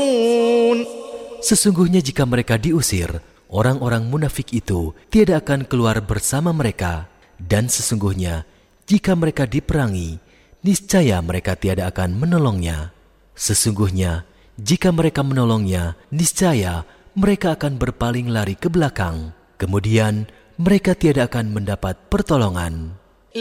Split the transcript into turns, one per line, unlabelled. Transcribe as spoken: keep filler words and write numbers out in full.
ينصرون.
Sesungguhnya jika mereka diusir, orang-orang munafik itu tidak akan keluar bersama mereka. Dan sesungguhnya jika mereka diperangi, niscaya mereka tidak akan menolongnya. Sesungguhnya jika mereka menolongnya, niscaya mereka akan berpaling lari ke belakang. Kemudian mereka tidak akan mendapat pertolongan.